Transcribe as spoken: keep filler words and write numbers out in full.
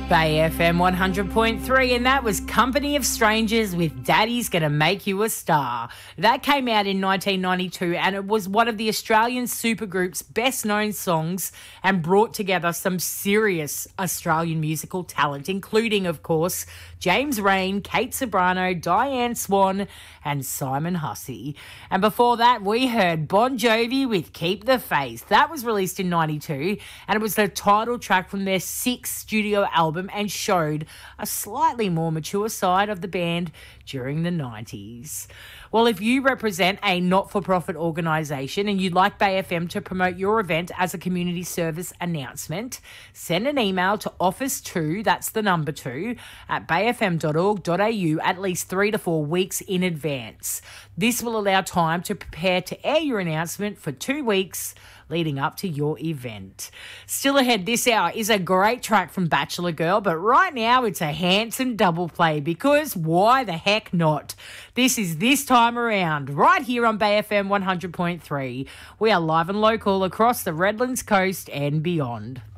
Bay F M one hundred point three, and that was Company of Strangers with Daddy's Gonna Make You a Star. That came out in nineteen ninety-two, and it was one of the Australian supergroup's best-known songs and brought together some serious Australian musical talent, including, of course, James Raine, Kate Ceberano, Diane Swan, and Simon Hussey. And before that, we heard Bon Jovi with Keep the Faith. That was released in ninety-two, and it was the title track from their sixth studio album and showed a slightly more mature side of the band during the nineties. Well, if you represent a not-for-profit organisation and you'd like Bay F M to promote your event as a community service announcement, send an email to office two, that's the number two, at bay f m dot org dot a u at least three to four weeks in advance. This will allow time to prepare to air your announcement for two weeks leading up to your event. Still ahead this hour is a great track from Bachelor Girl, but right now it's a handsome double play because why the heck not? This is This Time Around, right here on Bay F M one hundred point three. We are live and local across the Redlands coast and beyond.